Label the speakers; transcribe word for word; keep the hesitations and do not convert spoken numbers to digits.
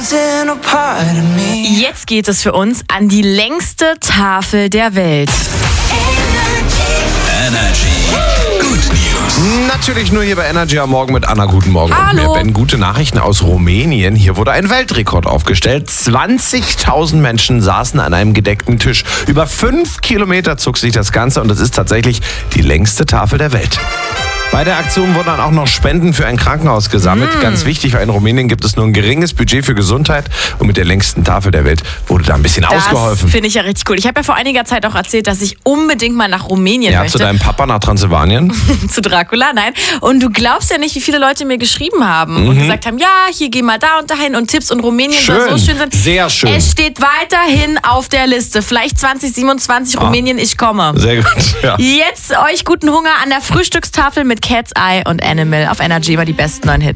Speaker 1: Jetzt geht es für uns an die längste Tafel der Welt.
Speaker 2: Energy. Good News.
Speaker 3: Natürlich nur hier bei Energy am Morgen mit Anna. Guten Morgen.
Speaker 1: Hallo.
Speaker 3: Und mehr Ben. Gute Nachrichten aus Rumänien. Hier wurde ein Weltrekord aufgestellt. zwanzigtausend Menschen saßen an einem gedeckten Tisch. Über fünf Kilometer zog sich das Ganze und es ist tatsächlich die längste Tafel der Welt. Bei der Aktion wurden dann auch noch Spenden für ein Krankenhaus gesammelt. Mm. Ganz wichtig, weil in Rumänien gibt es nur ein geringes Budget für Gesundheit. Und mit der längsten Tafel der Welt wurde da ein bisschen
Speaker 1: das
Speaker 3: ausgeholfen.
Speaker 1: Das finde ich ja richtig cool. Ich habe ja vor einiger Zeit auch erzählt, dass ich unbedingt mal nach Rumänien
Speaker 3: ja,
Speaker 1: möchte.
Speaker 3: zu deinem Papa nach Transsilvanien?
Speaker 1: Zu Dracula, nein. Und du glaubst ja nicht, wie viele Leute mir geschrieben haben mhm. und gesagt haben, ja, hier geh mal da und dahin und Tipps und Rumänien
Speaker 3: schön.
Speaker 1: soll so schön sein.
Speaker 3: Sehr schön.
Speaker 1: Es steht weiterhin auf der Liste. Vielleicht zwanzig siebenundzwanzig, ah. Rumänien, ich komme.
Speaker 3: Sehr gut, ja.
Speaker 1: Jetzt euch guten Hunger an der Frühstückstafel mit Cat's Eye und Animal auf Energy über die besten neuen Hits.